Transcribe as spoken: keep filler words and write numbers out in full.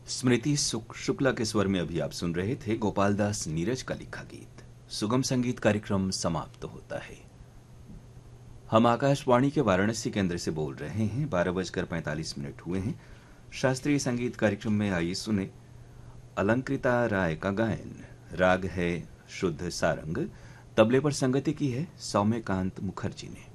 स्मृति शुक- शुक्ला के स्वर में अभी आप सुन रहे थे गोपाल दास नीरज का लिखा गीत। सुगम संगीत कार्यक्रम समाप्त होता है। हम आकाशवाणी के वाराणसी केंद्र से बोल रहे हैं। बारह बजकर पैंतालीस मिनट हुए हैं। शास्त्रीय संगीत कार्यक्रम में आइए सुने अलंकृता राय का गायन। राग है शुद्ध सारंग। तबले पर संगति की है सौम्यकांत मुखर्जी ने।